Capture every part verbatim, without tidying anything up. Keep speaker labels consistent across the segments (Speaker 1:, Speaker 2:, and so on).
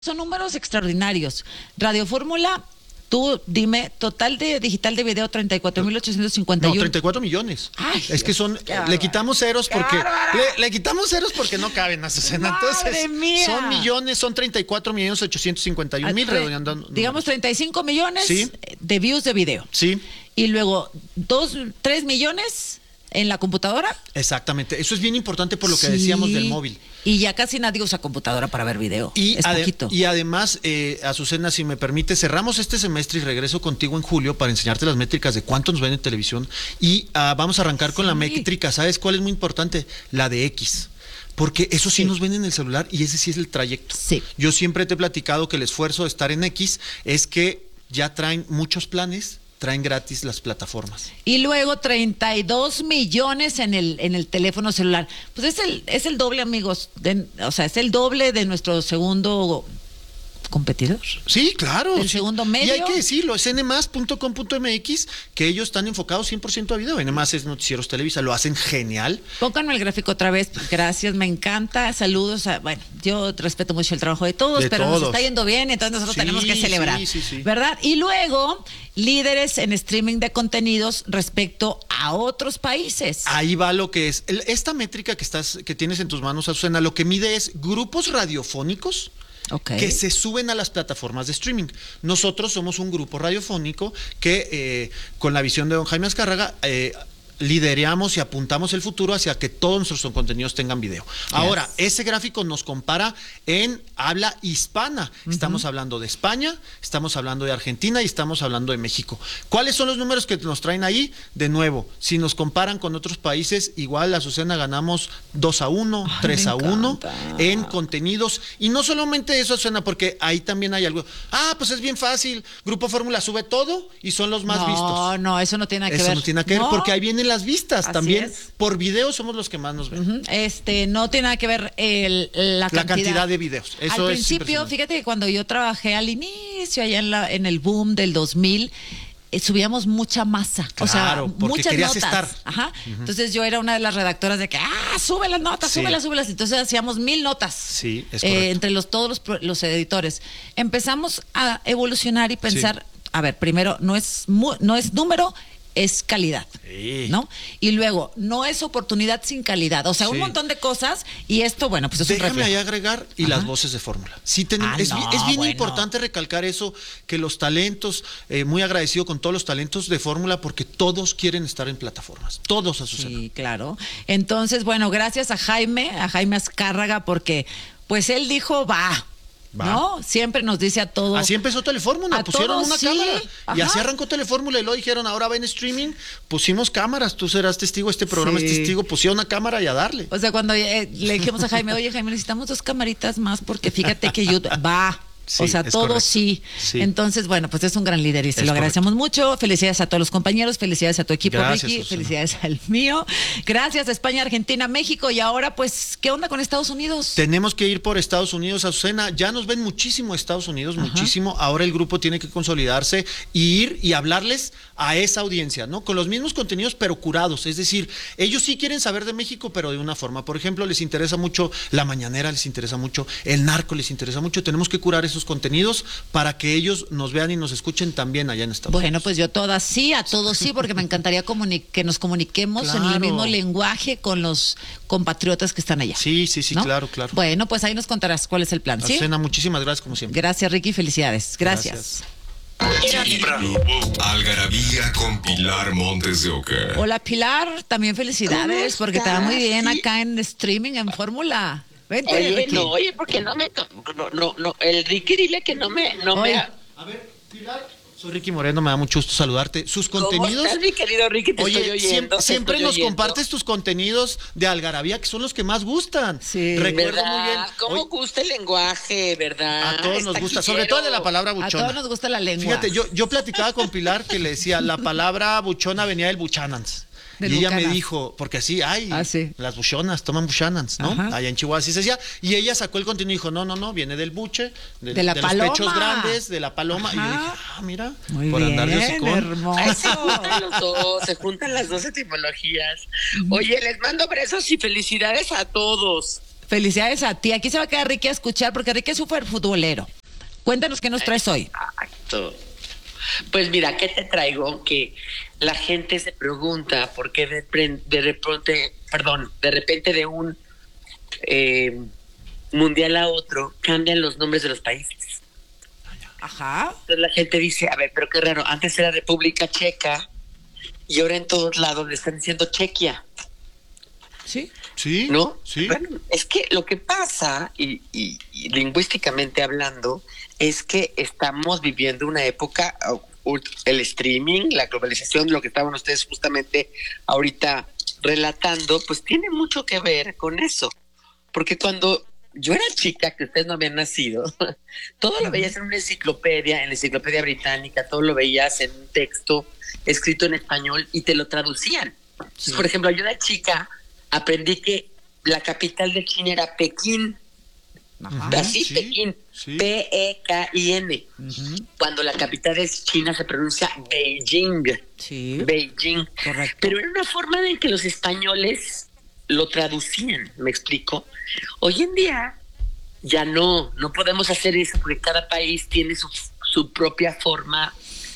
Speaker 1: Son números extraordinarios. Radio Fórmula, tú dime, total de digital de video treinta y cuatro mil ochocientos cincuenta y uno.
Speaker 2: No, treinta y cuatro millones.
Speaker 1: Ay,
Speaker 2: es que son, le quitamos ceros porque le, le quitamos ceros porque no caben, Azucena. Entonces,
Speaker 1: mía.
Speaker 2: son millones, son treinta y cuatro millones ochocientos cincuenta y un mil redondeando.
Speaker 1: Digamos treinta y cinco millones
Speaker 2: ¿Sí?
Speaker 1: de views de video.
Speaker 2: Sí.
Speaker 1: Y luego dos, tres millones en la computadora.
Speaker 2: Exactamente. Eso es bien importante por lo que
Speaker 1: Sí.
Speaker 2: decíamos del móvil.
Speaker 1: Y ya casi nadie usa computadora para ver video.
Speaker 2: Y,
Speaker 1: es
Speaker 2: ade-
Speaker 1: poquito.
Speaker 2: y además, eh, Azucena, si me permite, cerramos este semestre y regreso contigo en julio para enseñarte las métricas de cuánto nos ven en televisión. Y ah, vamos a arrancar con
Speaker 1: Sí.
Speaker 2: la métrica. ¿Sabes cuál es muy importante? La de X. Porque eso sí,
Speaker 1: Sí.
Speaker 2: nos ven en el celular y ese sí es el trayecto.
Speaker 1: Sí.
Speaker 2: Yo siempre te he platicado que el esfuerzo de estar en X es que ya traen muchos planes, traen gratis las plataformas.
Speaker 1: Y luego treinta y dos millones en el en el teléfono celular. Pues es el es el doble, amigos. De- o sea, es el doble de nuestro segundo competidor.
Speaker 2: Sí, claro.
Speaker 1: Del
Speaker 2: sí.
Speaker 1: segundo
Speaker 2: Y
Speaker 1: medio.
Speaker 2: hay que decirlo, es ene más punto com punto eme equis, que ellos están enfocados cien por ciento a video. ene más es Noticieros Televisa, lo hacen genial.
Speaker 1: Pónganme el gráfico otra vez. Gracias, me encanta. Saludos. A, bueno, yo respeto mucho el trabajo de todos,
Speaker 2: De
Speaker 1: pero nos
Speaker 2: todos.
Speaker 1: está yendo bien, entonces nosotros
Speaker 2: Sí,
Speaker 1: tenemos que celebrar.
Speaker 2: sí, sí, sí.
Speaker 1: ¿Verdad? Y luego, líderes en streaming de contenidos respecto a otros países.
Speaker 2: Ahí va lo que es. El- Esta métrica que estás, que tienes en tus manos, Azucena, lo que mide es grupos radiofónicos
Speaker 1: Ok.
Speaker 2: que se suben a las plataformas de streaming. Nosotros somos un grupo radiofónico que eh, con la visión de don Jaime Azcárraga eh, lideramos y apuntamos el futuro hacia que todos nuestros contenidos tengan video. Ahora, ese gráfico nos compara en habla hispana. Estamos hablando de España, estamos hablando de Argentina y estamos hablando de México. ¿Cuáles son los números que nos traen ahí? De nuevo, si nos comparan con otros países, igual Azucena ganamos dos a uno,
Speaker 1: Ay,
Speaker 2: tres
Speaker 1: me
Speaker 2: a uno
Speaker 1: encanta.
Speaker 2: en contenidos. Y no solamente eso, Azucena, porque ahí también hay algo. Ah, pues es bien fácil. Grupo Fórmula sube todo y son los más
Speaker 1: no,
Speaker 2: vistos.
Speaker 1: No, no, eso no tiene nada que
Speaker 2: Eso
Speaker 1: ver.
Speaker 2: no tiene nada que ver,
Speaker 1: No.
Speaker 2: porque ahí vienen las vistas.
Speaker 1: Así
Speaker 2: También
Speaker 1: es.
Speaker 2: por video somos los que más nos ven.
Speaker 1: Ujú. Este, no tiene nada que ver el, la,
Speaker 2: La
Speaker 1: cantidad.
Speaker 2: cantidad de videos. Eso
Speaker 1: al
Speaker 2: es
Speaker 1: principio,
Speaker 2: impresionante.
Speaker 1: fíjate que cuando yo trabajé al inicio, allá en, la, en el boom del dos mil, eh, subíamos mucha masa. o sea,
Speaker 2: Claro, porque
Speaker 1: muchas
Speaker 2: querías
Speaker 1: notas.
Speaker 2: estar.
Speaker 1: Ajá. Entonces yo era una de las redactoras de que, ah, sube las notas,
Speaker 2: Sí.
Speaker 1: súbelas, súbelas. Entonces hacíamos mil notas.
Speaker 2: Sí, es
Speaker 1: eh,
Speaker 2: correcto.
Speaker 1: entre los, todos los, pro- los editores. Empezamos a evolucionar y pensar, a ver, primero, no es, mu- no es número, es calidad,
Speaker 2: Sí.
Speaker 1: ¿no? Y luego, no es oportunidad sin calidad. O sea, un
Speaker 2: Sí.
Speaker 1: montón de cosas y esto, bueno, pues es un
Speaker 2: Déjame
Speaker 1: reflejo.
Speaker 2: ahí agregar y
Speaker 1: Ajá.
Speaker 2: las voces de fórmula. Sí, tenemos,
Speaker 1: Ah,
Speaker 2: es, bi-
Speaker 1: no,
Speaker 2: es bien
Speaker 1: bueno.
Speaker 2: importante recalcar eso, que los talentos, eh, muy agradecido con todos los talentos de fórmula, porque todos quieren estar en plataformas. Todos, Azucena.
Speaker 1: Sí, claro. Entonces, bueno, gracias a Jaime, a Jaime Azcárraga, porque pues él dijo, va.
Speaker 2: Va.
Speaker 1: ¿No? Siempre nos dice a todos.
Speaker 2: Así empezó Telefórmula,
Speaker 1: A
Speaker 2: pusieron
Speaker 1: todos,
Speaker 2: una
Speaker 1: sí.
Speaker 2: cámara y
Speaker 1: Ajá.
Speaker 2: así arrancó Telefórmula y luego dijeron, ahora va en streaming, pusimos cámaras, tú serás testigo, este programa
Speaker 1: Sí.
Speaker 2: es testigo, pusieron una cámara y a darle.
Speaker 1: O sea, cuando eh, le dijimos a Jaime, oye, Jaime, necesitamos dos camaritas más porque fíjate que YouTube va.
Speaker 2: Sí,
Speaker 1: o sea,
Speaker 2: es
Speaker 1: todo
Speaker 2: correcto.
Speaker 1: sí.
Speaker 2: Sí.
Speaker 1: Entonces, bueno, pues es un gran líder y se
Speaker 2: Es
Speaker 1: lo agradecemos mucho. Felicidades a todos los compañeros, felicidades a tu equipo,
Speaker 2: Gracias,
Speaker 1: Ricky,
Speaker 2: Susana.
Speaker 1: felicidades al mío. Gracias a España, Argentina, México. Y ahora, pues, ¿qué onda con Estados Unidos?
Speaker 2: Tenemos que ir por Estados Unidos, Azucena. Ya nos ven muchísimo Estados Unidos, muchísimo. Ahora el grupo tiene que consolidarse y ir y hablarles a esa audiencia, ¿no? Con los mismos contenidos, pero curados. Es decir, ellos sí quieren saber de México, pero de una forma. Por ejemplo, les interesa mucho La Mañanera, les interesa mucho El Narco, les interesa mucho. Tenemos que curar esos contenidos para que ellos nos vean y nos escuchen también allá en Estados Unidos.
Speaker 1: Bueno, pues yo todas sí, a todos sí, porque me encantaría comuni- que nos comuniquemos en el
Speaker 2: Claro.
Speaker 1: mismo lenguaje con los compatriotas que están allá.
Speaker 2: Sí, sí, sí,
Speaker 1: ¿no?
Speaker 2: claro, claro.
Speaker 1: Bueno, pues ahí nos contarás cuál es el plan, ¿sí?
Speaker 2: Azucena, muchísimas gracias como siempre.
Speaker 1: Gracias, Ricky, felicidades. Gracias.
Speaker 3: Algarabía con Pilar Montes de Oca.
Speaker 1: Hola, Pilar, también felicidades,
Speaker 4: ¿Cómo
Speaker 1: porque te va muy bien
Speaker 4: estás?
Speaker 1: acá en streaming, en Fórmula. Vente,
Speaker 4: Oye,
Speaker 1: Ricky.
Speaker 4: no, oye, porque no me... No, no, no, el Ricky dile que no me... No
Speaker 1: Oye.
Speaker 4: me
Speaker 2: A ver, Pilar. Soy Ricky Moreno, me da mucho gusto saludarte. Sus
Speaker 4: ¿Cómo
Speaker 2: contenidos...
Speaker 4: estás, mi querido Ricky? Te
Speaker 2: Oye,
Speaker 4: estoy oyendo.
Speaker 2: siempre,
Speaker 4: te
Speaker 2: siempre
Speaker 4: estoy
Speaker 2: nos
Speaker 4: oyendo.
Speaker 2: compartes tus contenidos de Algarabía, que son los que más gustan.
Speaker 1: Sí.
Speaker 2: Recuerdo
Speaker 4: ¿Verdad?
Speaker 2: muy bien.
Speaker 4: ¿Cómo
Speaker 2: Oye,
Speaker 4: gusta el lenguaje, verdad?
Speaker 2: a todos nos
Speaker 4: Está
Speaker 2: gusta,
Speaker 4: aquí
Speaker 2: sobre todo el de
Speaker 4: quiero.
Speaker 2: la palabra
Speaker 1: A
Speaker 2: buchona.
Speaker 1: todos nos gusta la lengua.
Speaker 2: Fíjate, yo, yo platicaba con Pilar que le decía, la palabra buchona venía del buchanans.
Speaker 1: Del
Speaker 2: y ella me
Speaker 1: Buchanan.
Speaker 2: dijo, porque así, ay,
Speaker 1: Ah, sí.
Speaker 2: las buchonas toman buchanans, ¿no?
Speaker 1: Ajá.
Speaker 2: Allá en Chihuahua así se decía. Y ella sacó el contenido y dijo, no, no, no, viene del buche, del-
Speaker 1: De la
Speaker 2: los
Speaker 1: paloma.
Speaker 2: pechos grandes, de la paloma. Y yo
Speaker 1: Ajá.
Speaker 2: dije, ah, mira,
Speaker 1: Muy
Speaker 2: por
Speaker 1: bien,
Speaker 2: andar de hocicón.
Speaker 1: hermoso.
Speaker 4: Ay, se juntan los dos, se juntan las dos etimologías. Oye, les mando besos y felicidades a todos.
Speaker 1: Felicidades a ti. Aquí se va a quedar Ricky a escuchar porque Ricky es súper futbolero. Cuéntanos qué nos traes hoy.
Speaker 4: Exacto. Pues mira, ¿qué te traigo? Que la gente se pregunta por qué de, pre- de repente, perdón, de repente de un eh, mundial a otro cambian los nombres de los países.
Speaker 1: Ajá.
Speaker 4: Entonces la gente dice, a ver, pero qué raro, antes era República Checa y ahora en todos lados le están diciendo Chequia,
Speaker 1: Sí.
Speaker 2: Sí,
Speaker 4: ¿no?
Speaker 2: sí.
Speaker 4: Bueno, es que lo que pasa, y, y- y lingüísticamente hablando, es que estamos viviendo una época, uh, el streaming, la globalización, lo que estaban ustedes justamente ahorita relatando, pues tiene mucho que ver con eso. Porque cuando yo era chica, que ustedes no habían nacido, todo lo veías en una enciclopedia, en la enciclopedia británica, todo lo veías en un texto escrito en español y te lo traducían.
Speaker 1: Sí.
Speaker 4: Por ejemplo, yo de chica aprendí que la capital de China era Pekín,
Speaker 1: Ajá.
Speaker 4: así,
Speaker 2: sí,
Speaker 4: Pekín,
Speaker 2: sí.
Speaker 4: P E K I N.
Speaker 1: Ujú.
Speaker 4: Cuando la capital de China se pronuncia Beijing,
Speaker 1: Sí.
Speaker 4: Beijing.
Speaker 1: Correcto.
Speaker 4: Pero era una forma en que los españoles lo traducían, ¿me explico? Hoy en día ya no, no podemos hacer eso porque cada país tiene su, su propia forma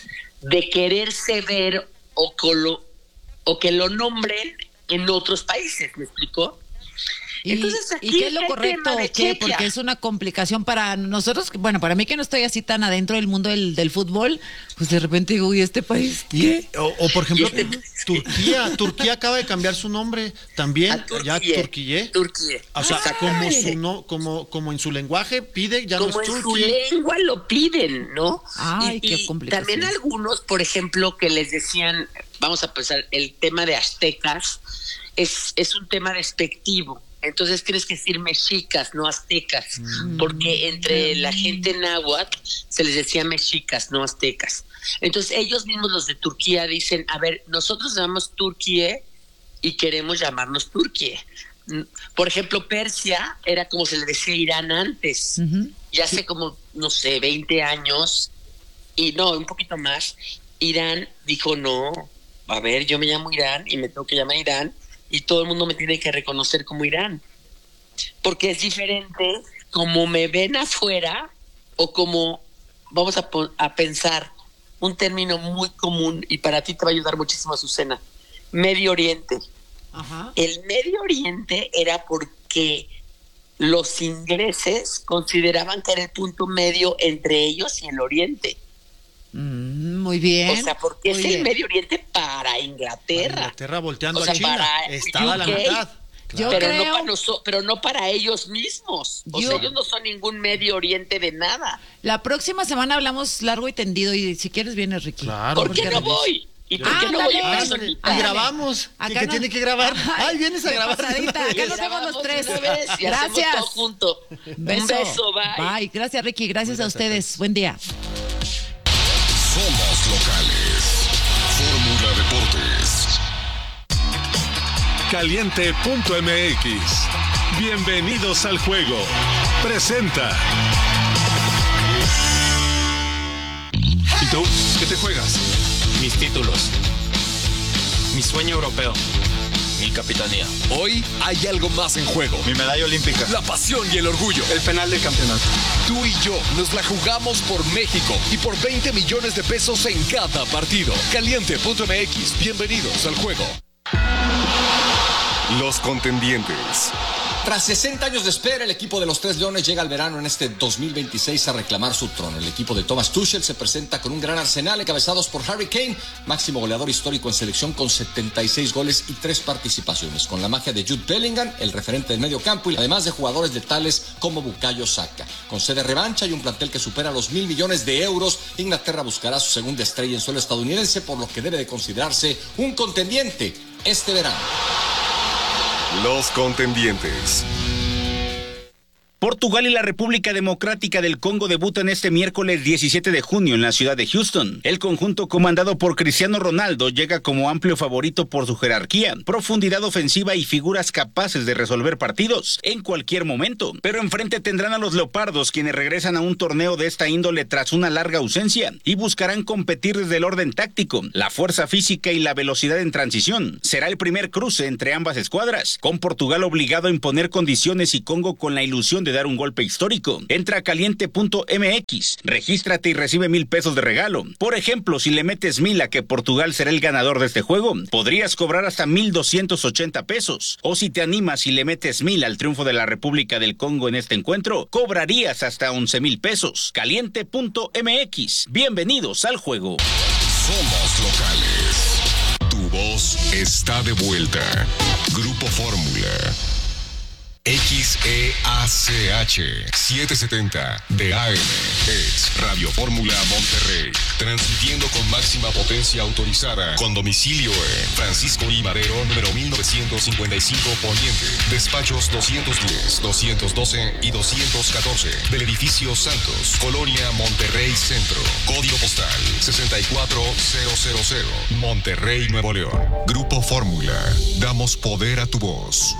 Speaker 4: de quererse ver o, colo, o que lo nombren en otros países, ¿me explico?
Speaker 1: ¿Y,
Speaker 4: Entonces, aquí
Speaker 1: ¿y qué es lo
Speaker 4: está el
Speaker 1: correcto
Speaker 4: tema
Speaker 1: o
Speaker 4: de
Speaker 1: qué?
Speaker 4: Chequia.
Speaker 1: Porque es una complicación para nosotros, bueno, para mí que no estoy así tan adentro del mundo del, del fútbol, pues de repente digo, ¿y este país qué?
Speaker 2: Y- o, o, por ejemplo,
Speaker 4: Y este-
Speaker 2: Turquía. Turquía acaba de cambiar su nombre también.
Speaker 4: A
Speaker 2: Ya
Speaker 4: Turquía.
Speaker 2: Turquía.
Speaker 4: Turquía.
Speaker 2: O sea,
Speaker 4: Exacto.
Speaker 2: como, su no, como, como en su lenguaje pide, ya
Speaker 4: Como
Speaker 2: no es
Speaker 4: en su
Speaker 2: Turquía.
Speaker 4: lengua lo piden, ¿no?
Speaker 1: Ay,
Speaker 4: y,
Speaker 1: qué
Speaker 4: y
Speaker 1: complicación.
Speaker 4: también algunos, por ejemplo, que les decían, vamos a pensar, el tema de aztecas es, es un tema despectivo. Entonces tienes que decir mexicas, no aztecas, porque entre la gente náhuatl se les decía mexicas, no aztecas. Entonces ellos mismos, los de Turquía, dicen, a ver, nosotros llamamos Turquía y queremos llamarnos Turquía. Por ejemplo, Persia era como se le decía Irán antes,
Speaker 1: Ujú.
Speaker 4: y hace como, no sé, veinte años, y no, un poquito más, Irán dijo, no, a ver, yo me llamo Irán y me tengo que llamar Irán, y todo el mundo me tiene que reconocer como Irán, porque es diferente como me ven afuera o como, vamos a, po- a pensar, un término muy común, y para ti te va a ayudar muchísimo, Azucena, Medio Oriente.
Speaker 1: Ajá.
Speaker 4: El Medio Oriente era porque los ingleses consideraban que era el punto medio entre ellos y el Oriente.
Speaker 1: Mm, muy bien.
Speaker 4: O sea, porque
Speaker 1: muy
Speaker 4: es el
Speaker 1: bien.
Speaker 4: Medio Oriente para
Speaker 2: Para
Speaker 4: Inglaterra.
Speaker 2: Inglaterra volteando
Speaker 4: O sea,
Speaker 2: a China.
Speaker 4: para
Speaker 2: Estaba a la
Speaker 4: U K.
Speaker 2: mitad.
Speaker 1: Yo
Speaker 4: pero,
Speaker 1: creo-
Speaker 4: no para noso- pero no para ellos mismos. O
Speaker 1: Yo-
Speaker 4: sea, ellos no son ningún Medio Oriente de nada.
Speaker 1: La próxima semana hablamos largo y tendido y si quieres vienes, Ricky.
Speaker 2: Claro.
Speaker 4: ¿Por
Speaker 2: porque
Speaker 4: qué no
Speaker 2: regreso.
Speaker 4: voy? ¿Y por qué no
Speaker 1: Ándale,
Speaker 4: voy a
Speaker 1: ándale.
Speaker 4: personita?
Speaker 2: Y grabamos.
Speaker 1: Acá
Speaker 2: que que
Speaker 1: no-
Speaker 2: tiene que grabar. Ay, vienes a
Speaker 1: de
Speaker 2: grabar.
Speaker 1: pasadita, acá nos vemos
Speaker 4: Grabamos
Speaker 1: los tres.
Speaker 4: una vez y hacemos
Speaker 1: Gracias.
Speaker 4: todo junto. Un beso, bye.
Speaker 1: Bye. Gracias, Ricky. Gracias a ustedes. Buen día.
Speaker 3: Somos locales. Fórmula Deportes.
Speaker 5: Caliente punto m x. Bienvenidos al juego. Presenta.
Speaker 6: ¿Y tú? ¿Qué te juegas? Mis títulos. Mi sueño europeo. Mi capitanía.
Speaker 7: Hoy hay algo más en juego.
Speaker 6: Mi medalla olímpica.
Speaker 7: La pasión y el orgullo.
Speaker 6: El penal del campeonato.
Speaker 7: Tú y yo nos la jugamos por México y por veinte millones de pesos en cada partido. Caliente punto m x. Bienvenidos al juego.
Speaker 3: Los contendientes.
Speaker 8: Tras sesenta años de espera, el equipo de los Tres Leones llega al verano en este dos mil veintiséis a reclamar su trono. El equipo de Thomas Tuchel se presenta con un gran arsenal encabezados por Harry Kane, máximo goleador histórico en selección con setenta y seis goles y tres participaciones, con la magia de Jude Bellingham, el referente del medio campo, y además de jugadores letales como Bukayo Saka. Con sede revancha y un plantel que supera los mil millones de euros, Inglaterra buscará su segunda estrella en suelo estadounidense, por lo que debe de considerarse un contendiente este verano.
Speaker 3: Los contendientes.
Speaker 9: Portugal y la República Democrática del Congo debutan este miércoles diecisiete de junio en la ciudad de Houston. El conjunto comandado por Cristiano Ronaldo llega como amplio favorito por su jerarquía, profundidad ofensiva y figuras capaces de resolver partidos en cualquier momento. Pero enfrente tendrán a los Leopardos, quienes regresan a un torneo de esta índole tras una larga ausencia y buscarán competir desde el orden táctico, la fuerza física y la velocidad en transición. Será el primer cruce entre ambas escuadras, con Portugal obligado a imponer condiciones y Congo con la ilusión de dar un golpe histórico. Entra a caliente punto m x, regístrate y recibe mil pesos de regalo. Por ejemplo, si le metes mil a que Portugal será el ganador de este juego, podrías cobrar hasta mil doscientos ochenta pesos. O si te animas y le metes mil al triunfo de la República del Congo en este encuentro, cobrarías hasta once mil pesos. caliente punto m x. Bienvenidos al juego.
Speaker 3: Somos locales. Tu voz está de vuelta. Grupo Fórmula. X E A C H setecientos setenta de A M es Radio Fórmula Monterrey, transmitiendo con máxima potencia autorizada, con domicilio en Francisco I. Madero, número mil novecientos cincuenta y cinco Poniente, despachos doscientos diez, doscientos doce y doscientos catorce, del edificio Santos, Colonia Monterrey Centro, código postal sesenta y cuatro mil, Monterrey, Nuevo León. Grupo Fórmula, damos poder a tu voz.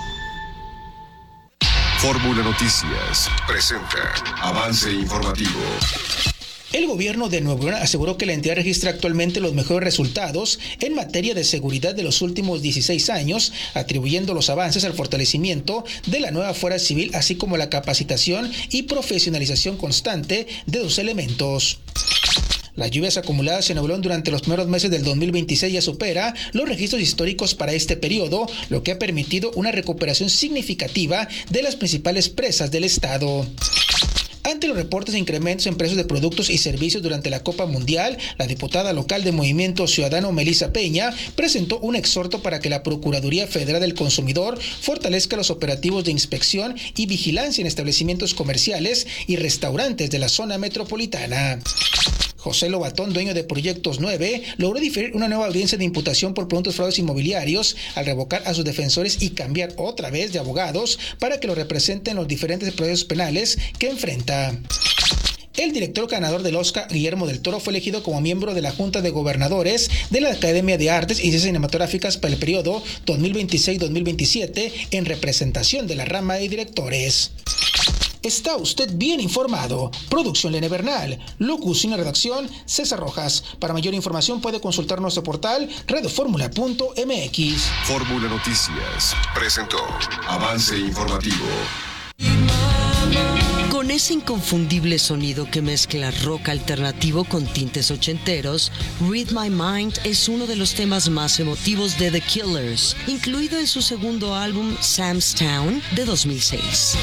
Speaker 3: Fórmula Noticias presenta avance informativo.
Speaker 10: El gobierno de Nuevo León aseguró que la entidad registra actualmente los mejores resultados en materia de seguridad de los últimos dieciséis años, atribuyendo los avances al fortalecimiento de la nueva fuerza civil, así como la capacitación y profesionalización constante de sus elementos. Las lluvias acumuladas en Nuevo León durante los primeros meses del dos mil veintiséis ya supera los registros históricos para este periodo, lo que ha permitido una recuperación significativa de las principales presas del estado. Ante los reportes de incrementos en precios de productos y servicios durante la Copa Mundial, la diputada local de Movimiento Ciudadano Melissa Peña presentó un exhorto para que la Procuraduría Federal del Consumidor fortalezca los operativos de inspección y vigilancia en establecimientos comerciales y restaurantes de la zona metropolitana. José Lobatón, dueño de Proyectos nueve, logró diferir una nueva audiencia de imputación por presuntos fraudes inmobiliarios al revocar a sus defensores y cambiar otra vez de abogados para que lo representen en los diferentes procesos penales que enfrenta. El director ganador del Oscar, Guillermo del Toro, fue elegido como miembro de la Junta de Gobernadores de la Academia de Artes y Ciencias Cinematográficas para el periodo dos mil veintiséis a dos mil veintisiete en representación de la rama de directores. Está usted bien informado. Producción Lene Bernal. Locución y redacción César Rojas. Para mayor información puede consultar nuestro portal radioformula punto m x.
Speaker 3: Fórmula Noticias presentó avance informativo.
Speaker 11: Con ese inconfundible sonido que mezcla rock alternativo con tintes ochenteros, Read My Mind es uno de los temas más emotivos de The Killers, incluido en su segundo álbum Sam's Town de dos mil seis.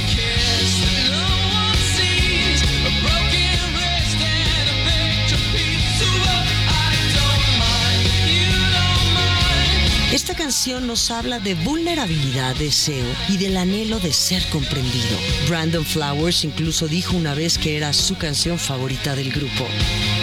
Speaker 11: Esta canción nos habla de vulnerabilidad, deseo y del anhelo de ser comprendido. Brandon Flowers incluso dijo una vez que era su canción favorita del grupo.